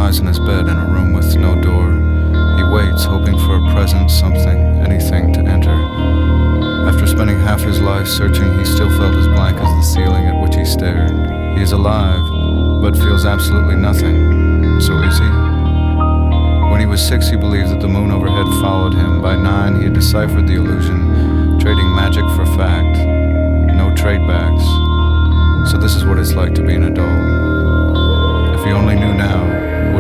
lies in his bed in a room with no door. He waits, hoping for a presence, something, anything to enter. After spending half his life searching, he still felt as blank as the ceiling at which he stared. He is alive, but feels absolutely nothing. So is he? When he was 6, he believed that the moon overhead followed him. By 9, he had deciphered the illusion, trading magic for fact. No tradebacks. So this is what it's like to be an adult. If he only knew now,